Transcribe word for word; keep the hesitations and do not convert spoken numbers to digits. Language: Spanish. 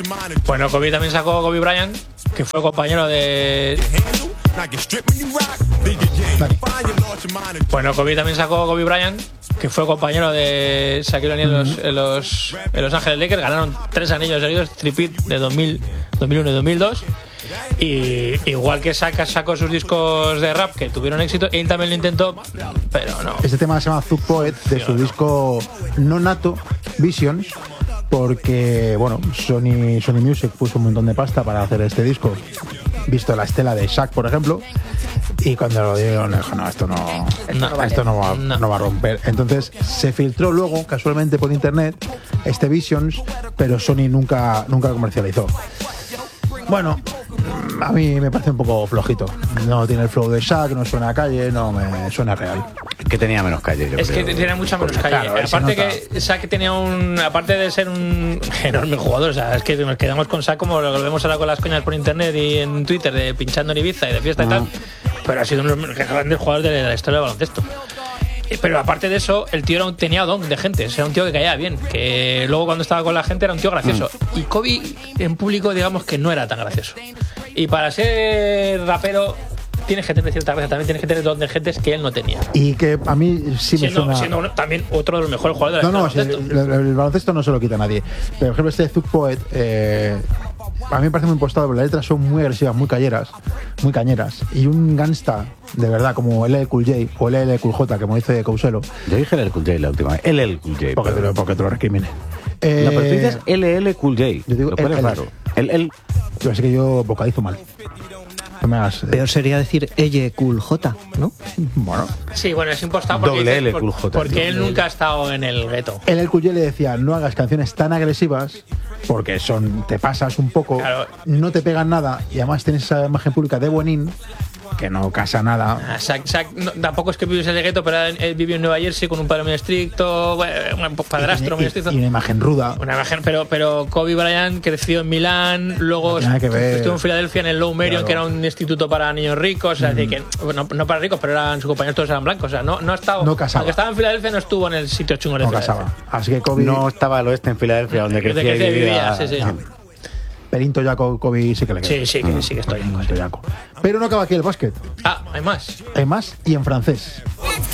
Bueno, Kobe también sacó Kobe Bryant, que fue compañero de... Bueno, Kobe también sacó Kobe Bryant, que fue compañero de Shaquille O'Neal en los, en los, en los Ángeles Lakers. Ganaron tres anillos seguidos, tripit de dos mil, dos mil uno y dos mil dos. Y igual que Shaq sacó sus discos de rap que tuvieron éxito, él también lo intentó, pero no. Este tema se llama Thug Poet, de su disco no nato, Visions, porque, bueno, Sony, Sony Music puso un montón de pasta para hacer este disco, visto la estela de Shaq, por ejemplo, y cuando lo dieron, dijo, no, esto no, esto no, esto no, va, no. no va a romper. Entonces se filtró luego, casualmente por internet, este Visions, pero Sony nunca, nunca lo comercializó. Bueno, a mí me parece un poco flojito. No tiene el flow de Shaq, no suena a calle, no me suena real. Que tenía menos calle, yo Es creo. que tiene mucha menos calle. Claro, aparte que Shaq tenía un... Aparte de ser un enorme jugador, o sea, es que nos quedamos con Shaq como lo vemos ahora con las coñas por internet y en Twitter, de pinchando en Ibiza y de fiesta ah. y tal, pero ha sido uno de los grandes jugadores de la historia del baloncesto. Pero aparte de eso, el tío era un, tenía don de gente, era un tío que caía bien, que luego cuando estaba con la gente era un tío gracioso. Mm. Y Kobe en público, digamos que no era tan gracioso. Y para ser rapero tienes que tener cierta gracia, también tienes que tener don de gentes que él no tenía. Y que a mí sí me siendo, suena... Siendo uno, también otro de los mejores jugadores no, del no, baloncesto. No, no, el, el baloncesto no se lo quita a nadie. Pero, por ejemplo, este Thug Poet... Eh, a mí me parece muy impostado, porque las letras son muy agresivas, muy calleras, muy cañeras. Y un gangsta, de verdad, como L L Cool J o L L Cool J, como dice Couselo. Yo dije L L Cool J la última vez. L L Cool J. Porque, pero... te, lo, porque te lo recrimine. Eh, no, pero tú dices L L Cool J. Yo digo lo cual es raro. El, el... Yo sé que yo vocalizo mal. No me hagas, eh. Peor sería decir L Cool J, ¿no? Bueno. Sí, bueno, es impostado porque, Doble dice, L Cool J, porque tío. él nunca ha estado en el gueto. L L Cool J le decía, no hagas canciones tan agresivas porque son te pasas un poco, claro. No te pegan nada y además tienes esa imagen pública de buenín que no casa nada. Ah, Shaq, Shaq, no, tampoco es que viviese en el gueto, pero él vivió en Nueva Jersey con un padre muy estricto, bueno, un padrastro y, muy y, estricto. Y una imagen ruda. Una imagen, pero, pero Kobe Bryant creció en Milán, luego no estuvo en Filadelfia en el Low Marion, claro. que era un instituto para niños ricos, o sea, mm. decir, que, no, no para ricos, pero eran, sus compañeros todos eran blancos, o sea, no, no ha estado. No casaba. Aunque estaba en Filadelfia, no estuvo en el sitio chungo de No Filadelfia. casaba. Así que Kobe. No estaba al oeste en Filadelfia, donde crecía que y vivía. vivía. Sí, sí. Pelín Toyaco, Kobe sí que le queda. Sí, sí, que, sí que estoy. Toyaco. Pero no acaba aquí el básquet. Ah, hay más. Hay más y en francés.